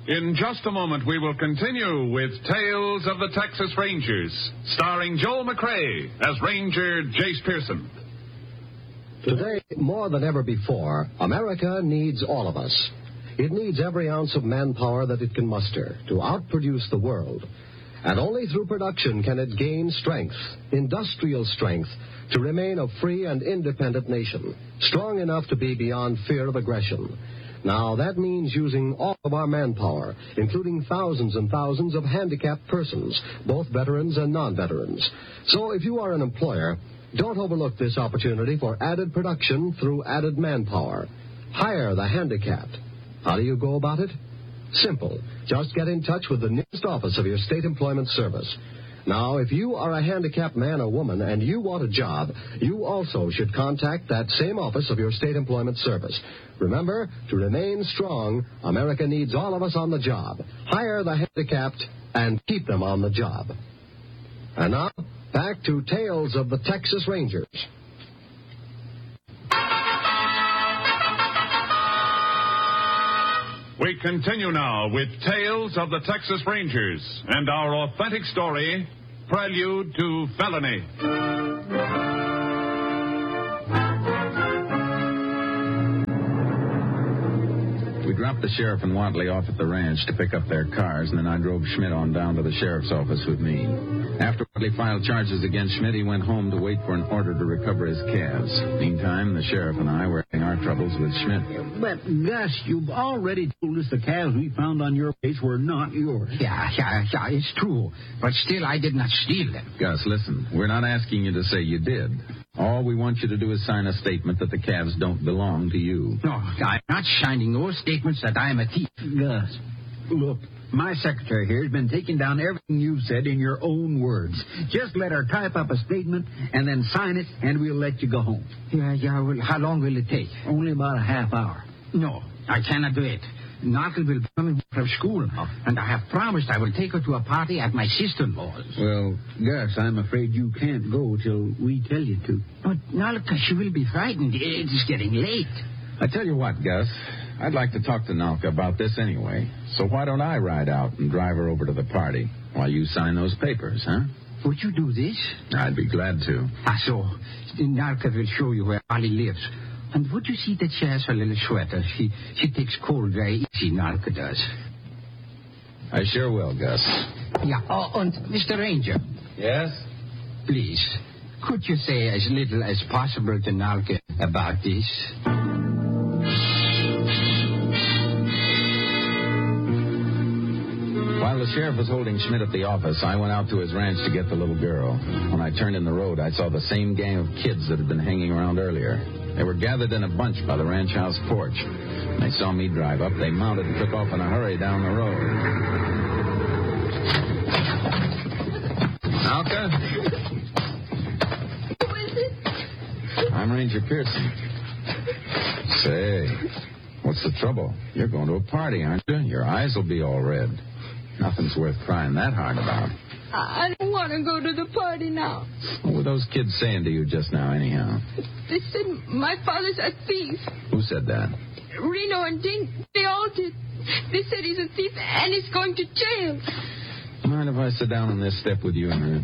In just a moment, we will continue with Tales of the Texas Rangers, starring Joel McRae as Ranger Jace Pearson. Today, more than ever before, America needs all of us. It needs every ounce of manpower that it can muster to outproduce the world. And only through production can it gain strength, industrial strength, to remain a free and independent nation, strong enough to be beyond fear of aggression. Now, that means using all of our manpower, including thousands and thousands of handicapped persons, both veterans and non-veterans. So if you are an employer, don't overlook this opportunity for added production through added manpower. Hire the handicapped. How do you go about it? Simple. Just get in touch with the nearest office of your state employment service. Now, if you are a handicapped man or woman and you want a job, you also should contact that same office of your state employment service. Remember, to remain strong, America needs all of us on the job. Hire the handicapped and keep them on the job. And now, back to Tales of the Texas Rangers. We continue now with Tales of the Texas Rangers and our authentic story, Prelude to Felony. We dropped the sheriff and Watley off at the ranch to pick up their cars, and then I drove Schmidt on down to the sheriff's office with me. After Watley filed charges against Schmidt, he went home to wait for an order to recover his calves. Meantime, the sheriff and I were having our troubles with Schmidt. But, Gus, you've already told us the calves we found on your place were not yours. Yeah, it's true. But still, I did not steal them. Gus, listen, we're not asking you to say you did. All we want you to do is sign a statement that the calves don't belong to you. No, I'm not signing no statements that I'm a thief. Gus, look, my secretary here has been taking down everything you've said in your own words. Just let her type up a statement and then sign it, and we'll let you go home. Yeah, well, how long will it take? Only about a half hour. No, I cannot do it. Narkle will be coming from school, and I have promised I will take her to a party at my sister-in-law's. Well, Gus, I'm afraid you can't go till we tell you to. But Nalka, she will be frightened. It is getting late. I tell you what, Gus, I'd like to talk to Nalka about this anyway. So why don't I ride out and drive her over to the party while you sign those papers, huh? Would you do this? I'd be glad to. So Nalka will show you where Ali lives. And would you see that she has her little sweater? She takes cold very easy, Nalka does. I sure will, Gus. Yeah. Oh, and Mr. Ranger. Yes? Please, could you say as little as possible to Nalka about this? While the sheriff was holding Schmidt at the office, I went out to his ranch to get the little girl. When I turned in the road, I saw the same gang of kids that had been hanging around earlier. They were gathered in a bunch by the ranch house porch. When they saw me drive up, they mounted and took off in a hurry down the road. Alka? Who is it? I'm Ranger Pearson. Say, what's the trouble? You're going to a party, aren't you? Your eyes will be all red. Nothing's worth crying that hard about. I don't want to go to the party now. What were those kids saying to you just now, anyhow? They said my father's a thief. Who said that? Reno and Dink, they all did. They said he's a thief and he's going to jail. Mind if I sit down on this step with you a minute?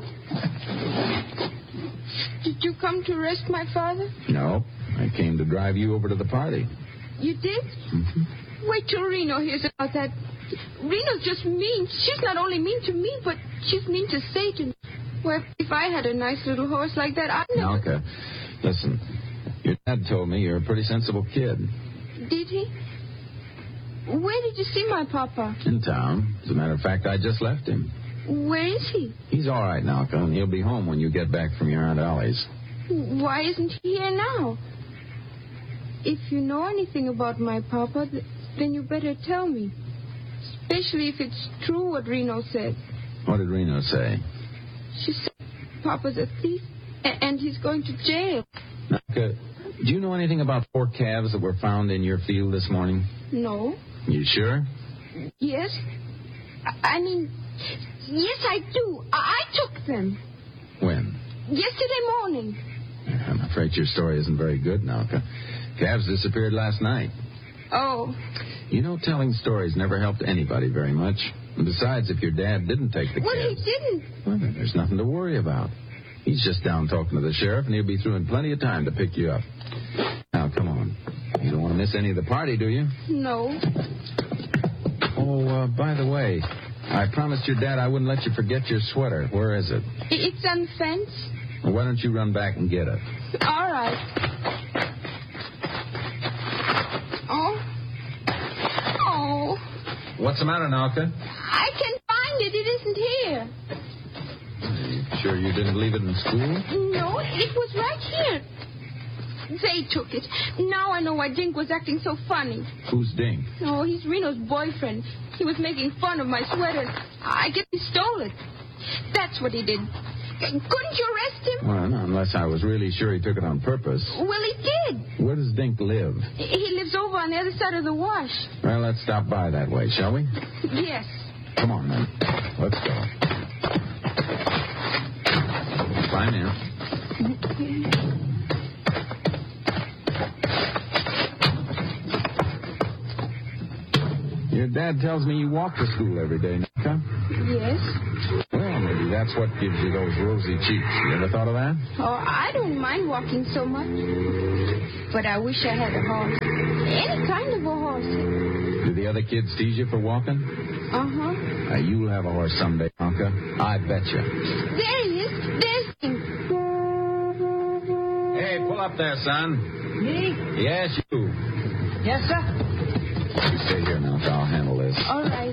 Did you come to arrest my father? No, I came to drive you over to the party. You did? Mm-hmm. Wait till Reno hears about that. Reno's just mean. She's not only mean to me, but she's mean to Satan. Well, if I had a nice little horse like that, I'd never... Nalka, listen. Your dad told me you're a pretty sensible kid. Did he? Where did you see my papa? In town. As a matter of fact, I just left him. Where is he? He's all right, Nalka, and he'll be home when you get back from your Aunt Ollie's. Why isn't he here now? If you know anything about my papa, then you better tell me. Especially if it's true what Reno said. What did Reno say? She said Papa's a thief and he's going to jail. Nalka, do you know anything about 4 calves that were found in your field this morning? No. You sure? Yes. I mean, yes, I do. I took them. When? Yesterday morning. I'm afraid your story isn't very good, Nalka. Calves disappeared last night. Oh, You know, telling stories never helped anybody very much. And besides, if your dad didn't take the Well, he kids... didn't. Well, then there's nothing to worry about. He's just down talking to the sheriff, and he'll be through in plenty of time to pick you up. Now, come on. You don't want to miss any of the party, do you? No. Oh, by the way, I promised your dad I wouldn't let you forget your sweater. Where is it? It's on the fence. Well, why don't you run back and get it? All right. Oh. What's the matter, Nalka? I can't find it. It isn't here. Are you sure you didn't leave it in school? No, it was right here. They took it. Now I know why Dink was acting so funny. Who's Dink? Oh, he's Reno's boyfriend. He was making fun of my sweater. I guess he stole it. That's what he did. Couldn't you arrest him? Well, no, unless I was really sure he took it on purpose. Well, he did. Where does Dink live? He lives over on the other side of the wash. Well, let's stop by that way, shall we? Yes. Come on, then. Let's go. Climb in. Your dad tells me you walk to school every day, Nika. Yes. Well, maybe that's what gives you those rosy cheeks. You ever thought of that? Oh, I don't mind walking so much. But I wish I had a horse. Any kind of a horse. Do the other kids tease you for walking? Uh-huh. You'll have a horse someday, Nika. I bet you. There he is. There's him. Hey, pull up there, son. Me? Yes, you. Yes, sir. You stay here now, so I'll handle this. All right.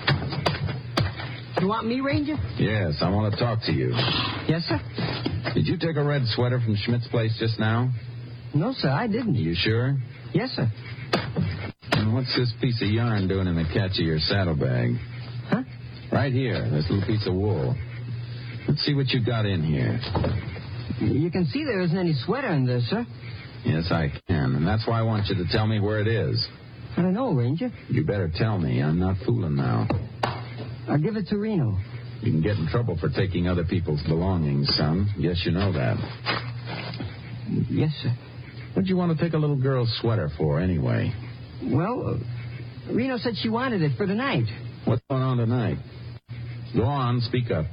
You want me, Ranger? Yes, I want to talk to you. Yes, sir. Did you take a red sweater from Schmidt's place just now? No, sir, I didn't. You sure? Yes, sir. And what's this piece of yarn doing in the catch of your saddlebag? Huh? Right here, this little piece of wool. Let's see what you got in here. You can see there isn't any sweater in there, sir. Yes, I can, and that's why I want you to tell me where it is. I don't know, Ranger. You better tell me. I'm not fooling now. I'll give it to Reno. You can get in trouble for taking other people's belongings, son. Yes, you know that. Yes, sir. What'd you want to take a little girl's sweater for, anyway? Well, Reno said she wanted it for tonight. What's going on tonight? Go on, speak up.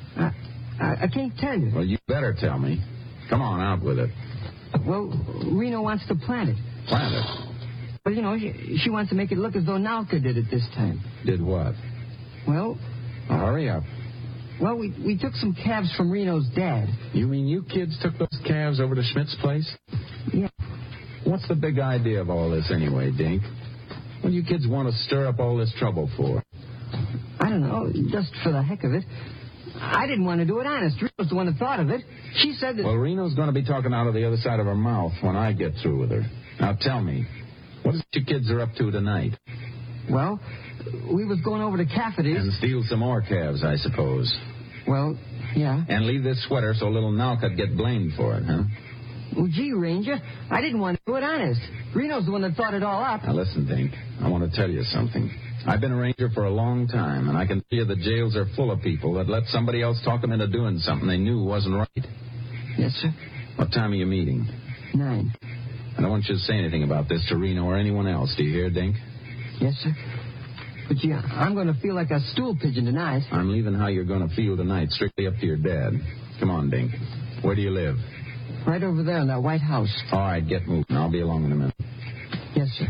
I can't tell you. Well, you better tell me. Come on, out with it. Well, Reno wants to plant it. Plant it? But, you know, she wants to make it look as though Nalka did it this time. Did what? Well... Hurry up. Well, we took some calves from Reno's dad. You mean you kids took those calves over to Schmidt's place? Yeah. What's the big idea of all this anyway, Dink? What do you kids want to stir up all this trouble for? I don't know, just for the heck of it. I didn't want to do it honest. Reno's the one that thought of it. She said that... Well, Reno's going to be talking out of the other side of her mouth when I get through with her. Now tell me, what is it you kids are up to tonight? Well, we was going over to Cafferty's. And steal some more calves, I suppose. Well, yeah. And leave this sweater so little Nal could get blamed for it, huh? Well, gee, Ranger, I didn't want to do it honest. Reno's the one that thought it all up. Now listen, Dink, I want to tell you something. I've been a ranger for a long time, and I can tell you the jails are full of people that let somebody else talk them into doing something they knew wasn't right. Yes, sir. What time are you meeting? 9. I don't want you to say anything about this to Reno or anyone else. Do you hear, Dink? Yes, sir. But, gee, I'm going to feel like a stool pigeon tonight. I'm leaving how you're going to feel tonight strictly up to your dad. Come on, Dink. Where do you live? Right over there in that white house. All right, get moving. I'll be along in a minute. Yes, sir.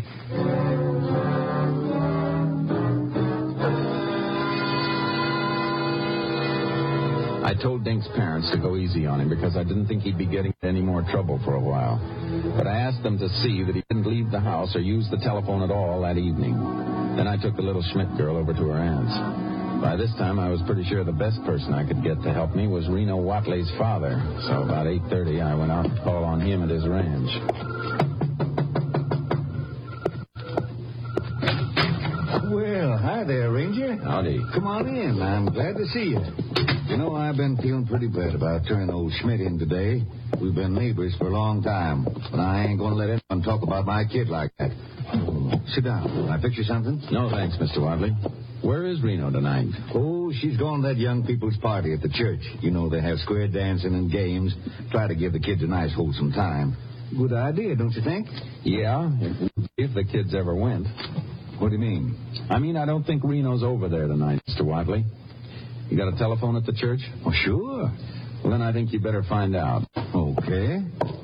I told Dink's parents to go easy on him because I didn't think he'd be getting into any more trouble for a while. But I asked them to see that he didn't leave the house or use the telephone at all that evening. Then I took the little Schmidt girl over to her aunt's. By this time, I was pretty sure the best person I could get to help me was Reno Watley's father. So about 8:30, I went out to call on him at his ranch. Well, hi there, Ranger. Howdy. Come on in. I'm glad to see you. You know, I've been feeling pretty bad about turning old Schmidt in today. We've been neighbors for a long time, but I ain't going to let anyone talk about my kid like that. Sit down. Can I fix you something? No, thanks, Mr. Watley. Where is Reno tonight? Oh, she's going to that young people's party at the church. You know, they have square dancing and games. Try to give the kids a nice, wholesome time. Good idea, don't you think? Yeah, if the kids ever went. do you mean? I mean, I don't think Reno's over there tonight, Mr. Wadley. You got a telephone at the church? Oh, sure. Well, then I think you better find out. Okay.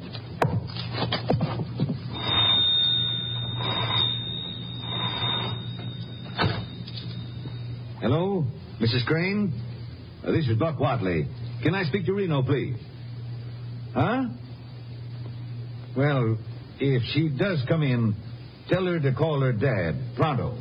Hello, Mrs. Crane? This is Buck Wadley. Can I speak to Reno, please? Huh? Well, if she does come in, tell her to call her dad, pronto.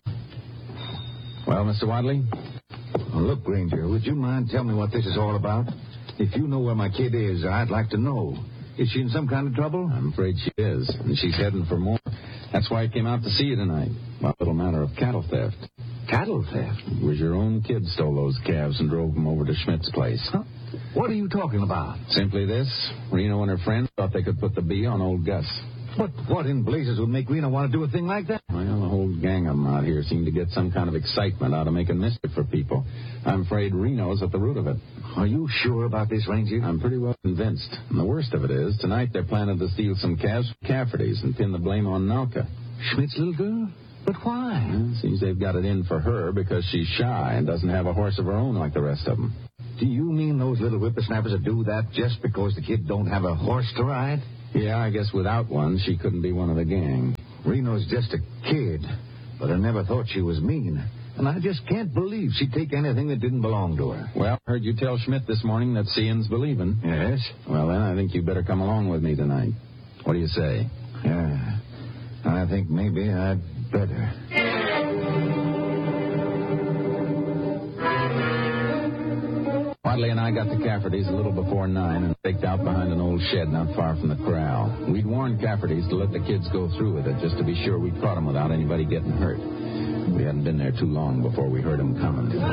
Well, Mr. Wadley? Well, look, Granger, would you mind telling me what this is all about? If you know where my kid is, I'd like to know. Is she in some kind of trouble? I'm afraid she is, and she's heading for more. That's why I came out to see you tonight. Well, a little matter of cattle theft. Cattle theft? It was your own kid stole those calves and drove them over to Schmidt's place. Huh? What are you talking about? Simply this. Reno and her friend thought they could put the bee on old Gus. But what in blazes would make Reno want to do a thing like that? Well, the whole gang of them out here seem to get some kind of excitement out of making mischief for people. I'm afraid Reno's at the root of it. Are you sure about this, Ranger? I'm pretty well convinced. And the worst of it is, tonight they're planning to steal some calves from Cafferty's and pin the blame on Nalka. Schmidt's little girl? But why? Well, seems they've got it in for her because she's shy and doesn't have a horse of her own like the rest of them. Do you mean those little whippersnappers would do that just because the kid don't have a horse to ride? Yeah, I guess without one, she couldn't be one of the gang. Reno's just a kid, but I never thought she was mean. And I just can't believe she'd take anything that didn't belong to her. Well, I heard you tell Schmidt this morning that seeing's believing. Yes? Well, then I think you better come along with me tonight. What do you say? Yeah, I think maybe I'd better. Wadley and I got to Cafferty's a little before 9 and staked out behind an old shed not far from the corral. We'd warned Cafferty's to let the kids go through with it just to be sure we'd caught them without anybody getting hurt. We hadn't been there too long before we heard them coming. There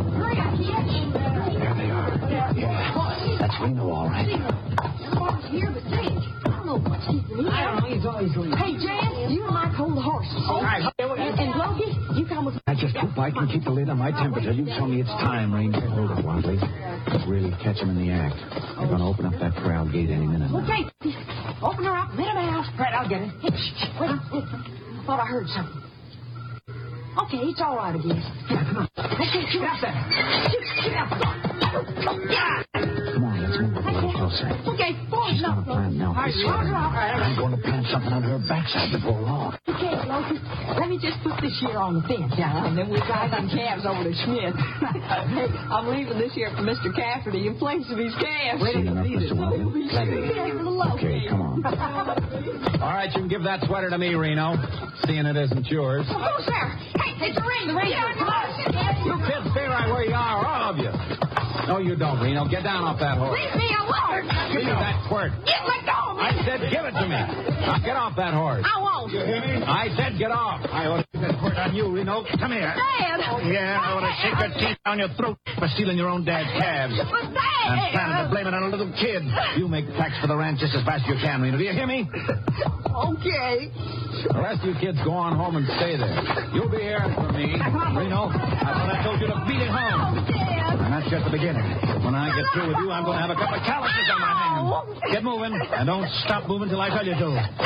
they are. Yeah, that's Reno, all right. Here, but Jane, I don't know what's keeping me. I don't know. He's always leaving. Hey, Jan, you and Mike hold the horses. All right. And Logie, you come with me. I just hope I can keep a lid on my temperature. You tell me it's time, Ranger. Hold it, Wadley. Really catch them in the act. They're going to open up that corral gate any minute now. Okay, open her up, let him out. Right, I'll get it. Hey, shh, wait, I thought I heard something. Okay, it's all right again. Yeah, come on. Okay, shoot up there. Shoot up. Yeah. Come on, let's move a little closer. Okay, boys, She's going to plant now. All right, hold her up. I'm going to plant something on her backside before long. Okay, Logie, let me just put this here on the fence. Yeah, and then we'll drive them calves over to Schmidt. Hey, I'm leaving this here for Mr. Cafferty in place of his calves. Seen enough, Mr. Wadley? Plenty. Okay, come on. All right, you can give that sweater to me, Reno, seeing it isn't yours. Oh, sir. Hey, it's the ring. The ring. Come on. You kids stay right where you are, all of you. No, you don't, Reno. Get down off that horse. Leave me alone. Give me that quirt. Get let go of me. I said give it to me. Now get off that horse. I won't. You hear me? I said get off. I ought to get that quirt on you, Reno. Come here. Dad. Yeah, I ought to shake your teeth down your throat for stealing your own dad's calves. But Dad. And planning to blame it on a little kid. You make tracks for the ranch just as fast as you can, Reno. Do you hear me? Okay. The rest of you kids go on home and stay there. You'll be hearing from me. Reno, I thought I told you to beat it home. And that's just the beginning. When I get through with you, I'm going to have a couple of calluses on my hands. Get moving, and don't stop moving till I tell you to.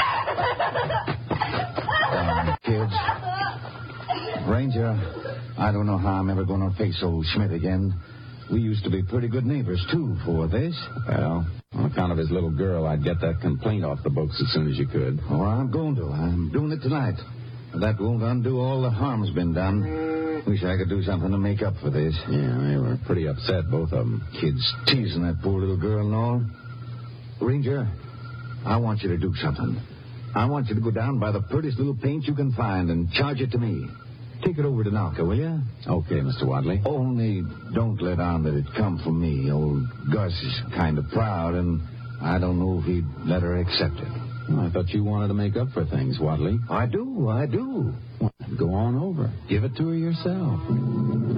Kids. Ranger, I don't know how I'm ever going to face old Schmidt again. We used to be pretty good neighbors, too, before this. Well, on account of his little girl, I'd get that complaint off the books as soon as you could. Oh, I'm going to. I'm doing it tonight. That won't undo all the harm's been done. Wish I could do something to make up for this. Yeah, they were pretty upset, both of them. Kids teasing that poor little girl and all. Ranger, I want you to do something. I want you to go down by the prettiest little paint you can find and charge it to me. Take it over to Nalka, will you? Okay, Mr. Wadley. Only don't let on that it come from me. Old Gus is kind of proud, and I don't know if he'd let her accept it. Well, I thought you wanted to make up for things, Wadley. I do. Well, go on over. Give it to her yourself.